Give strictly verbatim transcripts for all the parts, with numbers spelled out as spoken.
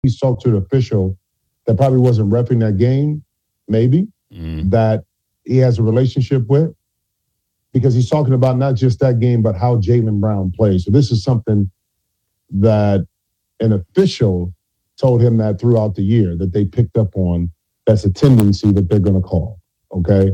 he's talked to the official that probably wasn't reffing that game, maybe, mm. that he has a relationship with, because he's talking about not just that game, but how Jaylen Brown plays. So this is something that an official told him that throughout the year that they picked up on. That's a tendency that they're going to call, okay?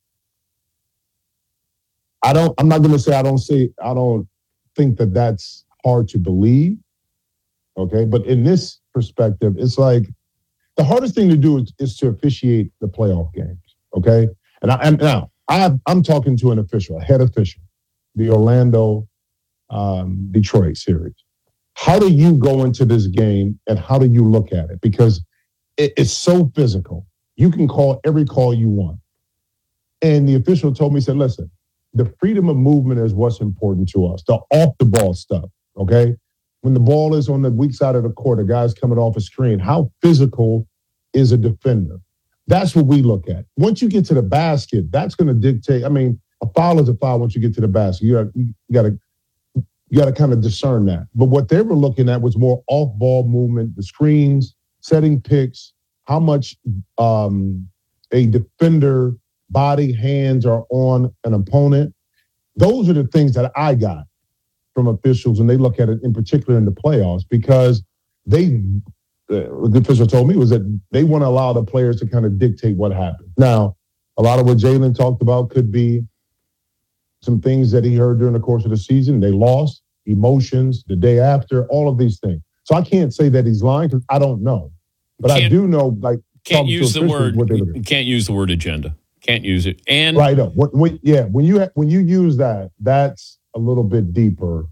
I don't, I'm not going to say I don't say, I don't think that that's hard to believe, okay? But in this perspective, it's like the hardest thing to do is, is to officiate the playoff games, okay? And, I, and now, I, I'm talking to an official, a head official, the Orlando um, Detroit series. How do you go into this game and how do you look at it? Because it, it's so physical. You can call every call you want. And the official told me, he said, listen, the freedom of movement is what's important to us, the off-the-ball stuff, okay? When the ball is on the weak side of the court, a guy's coming off a screen, how physical is a defender? That's what we look at. Once you get to the basket, that's going to dictate. I mean, a foul is a foul once you get to the basket. You got to you got to kind of discern that. But what they were looking at was more off-ball movement, the screens, setting picks, how much um, a defender body, hands are on an opponent. Those are the things that I got from officials, and they look at it in particular in the playoffs, because they, uh, the official told me was that they want to allow the players to kind of dictate what happens. Now, a lot of what Jaylen talked about could be some things that he heard during the course of the season. They lost, emotions, the day after, all of these things. So I can't say that he's lying because I don't know. But I do know, like, can't use the word, can't use the word agenda. Can't use it. And right up. When, when, yeah, when you when you use that, that's a little bit deeper.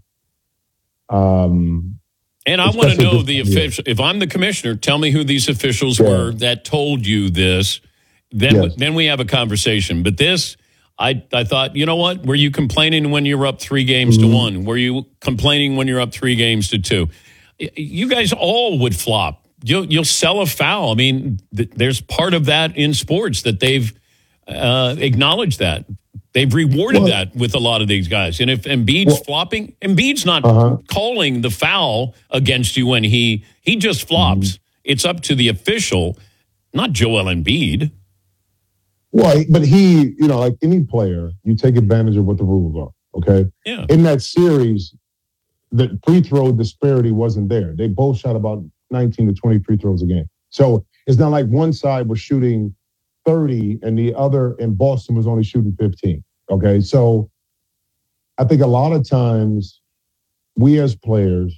Um, and I want to know the official. If I'm the commissioner, tell me who these officials yeah. were that told you this. Then, yes. then we have a conversation. But this, I I thought, you know what? Were you complaining when you were up three games mm-hmm. to one? Were you complaining when you're up three games to two? You guys all would flop. You'll you'll sell a foul. I mean, th- there's part of that in sports that they've. Uh, acknowledge that. They've rewarded well, that with a lot of these guys. And if Embiid's well, flopping, Embiid's not uh-huh. calling the foul against you when he he just flops. Mm-hmm. It's up to the official, not Joel Embiid. Well, but he, you know, like any player, you take advantage of what the rules are, okay? Yeah. In that series, the free throw disparity wasn't there. They both shot about nineteen to twenty free throws a game. So it's not like one side was shooting thirty and the other in Boston was only shooting fifteen. Okay. So I think a lot of times we as players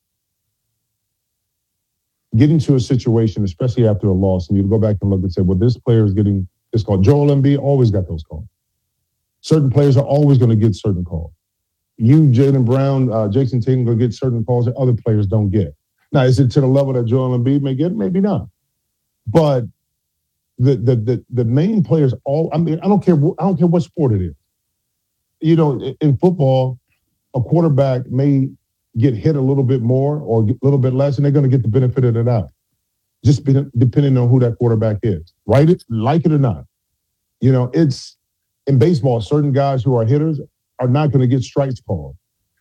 get into a situation, especially after a loss, and you go back and look and say, well, this player is getting this call. Joel Embiid always got those calls. Certain players are always going to get certain calls. You, Jaylen Brown, uh, Jason Tatum, going to get certain calls that other players don't get. Now, is it to the level that Joel Embiid may get? Maybe not. But The, the the the main players all I mean I don't care I don't care what sport it is. You know, in football, a quarterback may get hit a little bit more or a little bit less, and they're going to get the benefit of it out, just depending on who that quarterback is. Right? It like it or not. You know, it's in baseball. Certain guys who are hitters are not going to get strikes called,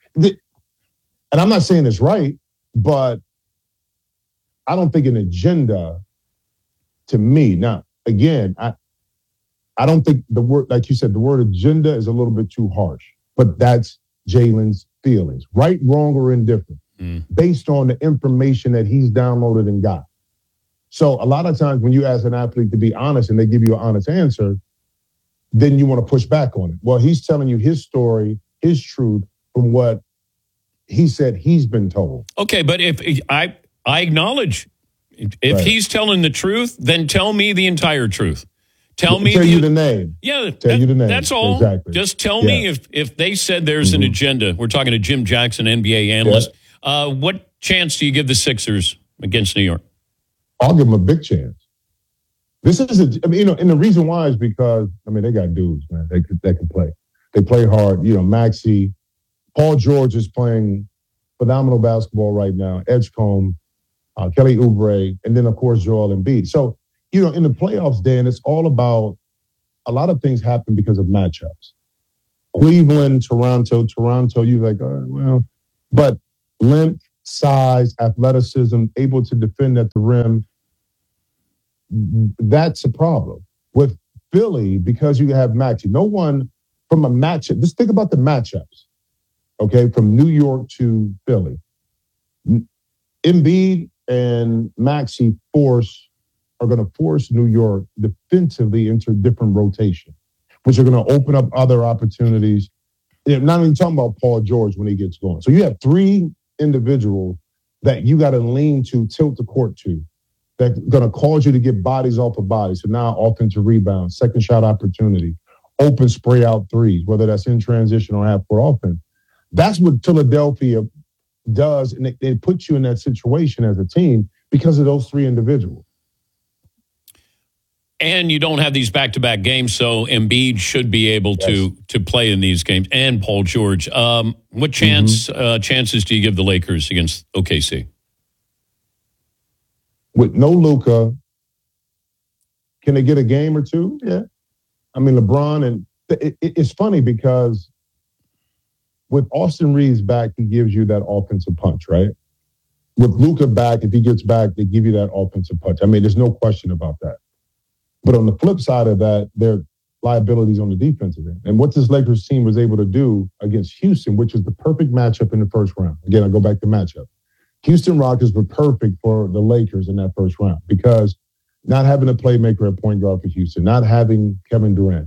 and I'm not saying it's right, but I don't think an agenda. To me, now, again, I I don't think the word, like you said, the word agenda is a little bit too harsh, but that's Jaylen's feelings, right, wrong, or indifferent, mm. based on the information that he's downloaded and got. So a lot of times when you ask an athlete to be honest and they give you an honest answer, then you want to push back on it. Well, he's telling you his story, his truth from what he said he's been told. Okay, but if I I acknowledge If right. he's telling the truth, then tell me the entire truth. Tell me tell the, you the name. Yeah, tell that, you the name. That's all. Exactly. Just tell yeah. me if if they said there's mm-hmm. an agenda. We're talking to Jim Jackson, N B A analyst. Yeah. Uh, what chance do you give the Sixers against New York? I'll give them a big chance. This is, a, I mean, you know, and the reason why is because I mean they got dudes, man. They could they can play. They play hard. You know, Maxey, Paul George is playing phenomenal basketball right now. Edgecombe. Uh, Kelly Oubre, and then, of course, Joel Embiid. So, you know, in the playoffs, Dan, it's all about a lot of things happen because of matchups. Cleveland, Toronto, Toronto, you're like, oh, well, but length, size, athleticism, able to defend at the rim. That's a problem. With Philly, because you have Maxey, no one from a matchup, just think about the matchups, okay, from New York to Philly. Embiid and Maxey force are going to force New York defensively into different rotation, which are going to open up other opportunities. You know, not even talking about Paul George when he gets going. So you have three individuals that you got to lean to, tilt the court to, that's going to cause you to get bodies off of bodies. So now offensive rebound, second shot opportunity, open spray out threes, whether that's in transition or half court offense. That's what Philadelphia does, and it, it puts you in that situation as a team because of those three individuals. And you don't have these back-to-back games, so Embiid should be able yes. to to play in these games. And Paul George. Um, what chance mm-hmm. uh, chances do you give the Lakers against O K C? With no Luka, can they get a game or two? Yeah. I mean, LeBron, and it, it, it's funny because with Austin Reeves back, he gives you that offensive punch, right? With Luka back, if he gets back, they give you that offensive punch. I mean, there's no question about that. But on the flip side of that, there are liabilities on the defensive end. And what this Lakers team was able to do against Houston, which is the perfect matchup in the first round. Again, I go back to matchup. Houston Rockets were perfect for the Lakers in that first round because not having a playmaker at point guard for Houston, not having Kevin Durant,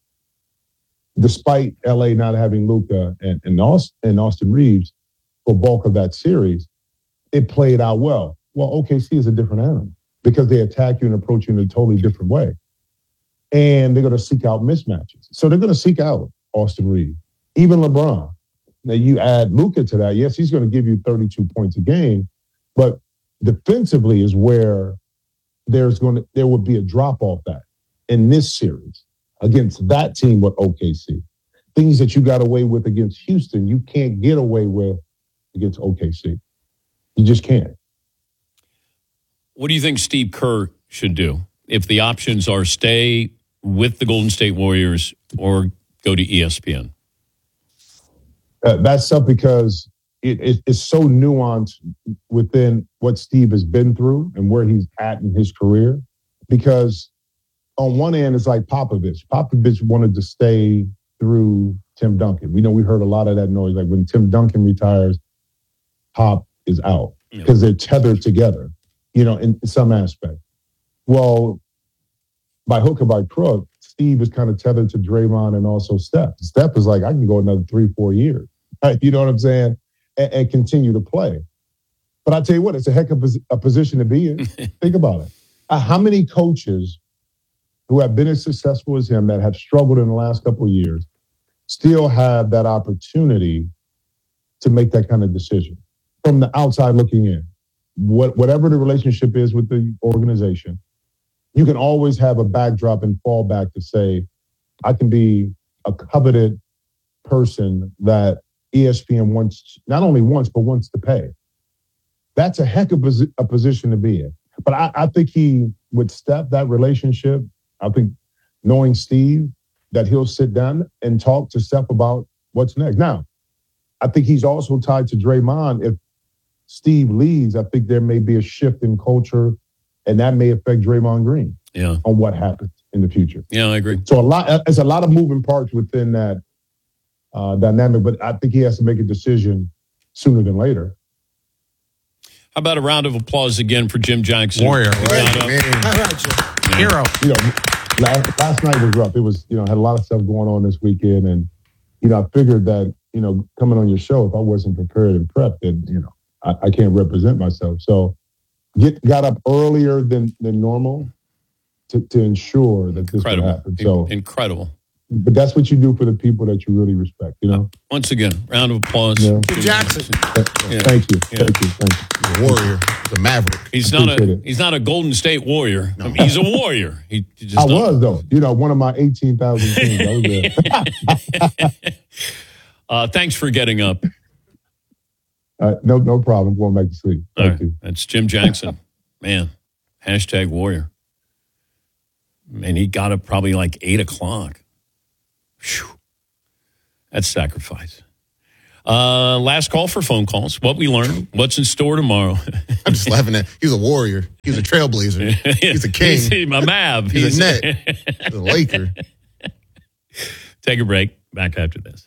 despite L A not having Luka and, and, Austin, and Austin Reeves for bulk of that series, it played out well. Well, O K C is a different animal because they attack you and approach you in a totally different way. And they're going to seek out mismatches. So they're going to seek out Austin Reeves, even LeBron. Now you add Luka to that. Yes, he's going to give you thirty-two points a game, but defensively is where there's going to there would be a drop off that in this series against that team with O K C. Things that you got away with against Houston, you can't get away with against O K C. You just can't. What do you think Steve Kerr should do if the options are stay with the Golden State Warriors or go to E S P N? Uh, that's tough because it, it, it's so nuanced within what Steve has been through and where he's at in his career. Because on one end, it's like Popovich. Popovich wanted to stay through Tim Duncan. We know we heard a lot of that noise. Like when Tim Duncan retires, Pop is out because they're tethered together, you know, in some aspect. Well, by hook or by crook, Steve is kind of tethered to Draymond and also Steph. Steph is like, I can go another three, four years. Right? You know what I'm saying? And, and continue to play. But I tell you what, it's a heck of a position to be in. Think about it. Uh, how many coaches who have been as successful as him that have struggled in the last couple of years still have that opportunity to make that kind of decision from the outside looking in? What, whatever the relationship is with the organization, you can always have a backdrop and fall back to say, I can be a coveted person that E S P N wants, not only wants, but wants to pay. That's a heck of a position to be in. But I, I think he would step that relationship. I think knowing Steve, that he'll sit down and talk to Steph about what's next. Now, I think he's also tied to Draymond. If Steve leaves, I think there may be a shift in culture, and that may affect Draymond Green yeah. on what happens in the future. Yeah, I agree. So a lot, there's a lot of moving parts within that uh, dynamic, but I think he has to make a decision sooner than later. How about a round of applause again for Jim Jackson? Warrior, right? Yeah. Hero. You know, last, last night was rough. It was, you know, had a lot of stuff going on this weekend, and you know, I figured that, you know, coming on your show, if I wasn't prepared and prepped, then you know, I, I can't represent myself. So, get got up earlier than than normal to to ensure that this incredible. would happen. So incredible. But that's what you do for the people that you really respect, you know? Once again, round of applause. Yeah. Jim Jackson. Yeah. Thank you. Yeah. Thank you. Thank you. The warrior, the maverick. He's not a it. he's not a Golden State warrior. No. I mean, he's a warrior. He, he just I don't. was, though. You know, one of my eighteen thousand teams. I was there. uh, thanks for getting up. Uh, no, no problem. Going back to sleep. Thank right. you. That's Jim Jackson. Man, hashtag warrior. And he got up probably like eight o'clock. Whew. That's sacrifice. Uh, last call for phone calls. What we learned. What's in store tomorrow. I'm just laughing at. He was a warrior. He was a trailblazer. He's a king. He's a Mav. He's, He's a net. He's a Laker. Take a break. Back after this.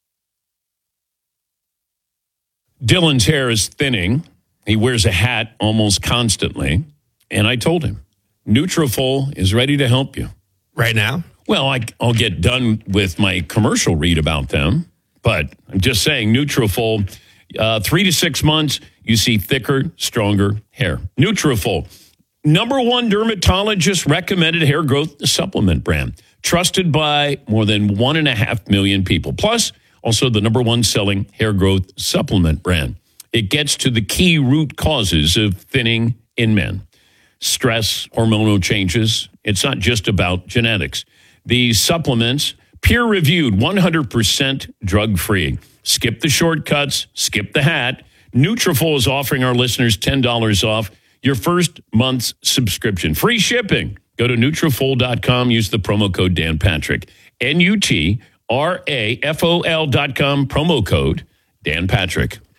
Dylan's hair is thinning. He wears a hat almost constantly. And I told him, Nutrafol is ready to help you. Right now? Well, I, I'll get done with my commercial read about them. But I'm just saying, Nutrafol, uh, three to six months, you see thicker, stronger hair. Nutrafol, number one dermatologist recommended hair growth supplement brand, trusted by more than one and a half million people. Plus, also the number one selling hair growth supplement brand. It gets to the key root causes of thinning in men. Stress, hormonal changes. It's not just about genetics. These supplements, peer-reviewed, one hundred percent drug-free. Skip the shortcuts, skip the hat. Nutrafol is offering our listeners ten dollars off your first month's subscription. Free shipping. Go to Nutrafol dot com. Use the promo code Dan Patrick. N U T R A F O L dot com, promo code Dan Patrick.